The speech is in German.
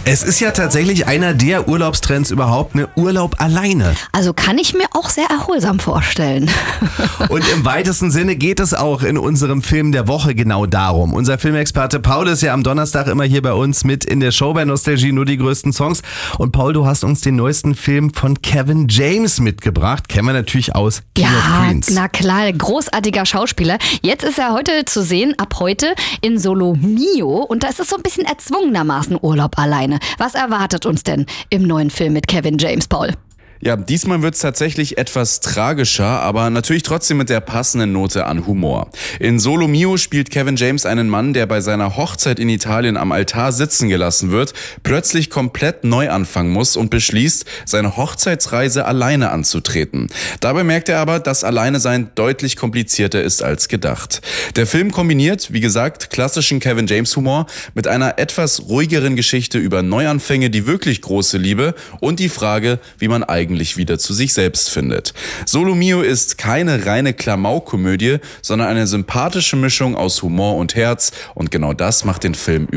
Es ist ja tatsächlich einer der Urlaubstrends überhaupt, ne? Urlaub alleine. Also kann ich mir auch sehr erholsam vorstellen. Und im weitesten Sinne geht es auch in unserem Film der Woche genau darum. Unser Filmexperte Paul ist ja am Donnerstag immer hier bei uns mit in der Show bei Nostalgie, nur die größten Songs. Und Paul, du hast uns den neuesten Film von Kevin James mitgebracht. Kennen wir natürlich aus King of Queens. Na klar, großartiger Schauspieler. Jetzt ist er heute zu sehen, ab heute in Solo Mio. Und da ist es so ein bisschen erzwungenermaßen Urlaub alleine. Was erwartet uns denn im neuen Film mit Kevin James, Paul? Ja, diesmal wird's tatsächlich etwas tragischer, aber natürlich trotzdem mit der passenden Note an Humor. In Solo Mio spielt Kevin James einen Mann, der bei seiner Hochzeit in Italien am Altar sitzen gelassen wird, plötzlich komplett neu anfangen muss und beschließt, seine Hochzeitsreise alleine anzutreten. Dabei merkt er aber, dass Alleinesein deutlich komplizierter ist als gedacht. Der Film kombiniert, wie gesagt, klassischen Kevin James Humor mit einer etwas ruhigeren Geschichte über Neuanfänge, die wirklich große Liebe und die Frage, wie man eigentlich wieder zu sich selbst findet. Solo Mio ist keine reine Klamauk-Komödie, sondern eine sympathische Mischung aus Humor und Herz und genau das macht den Film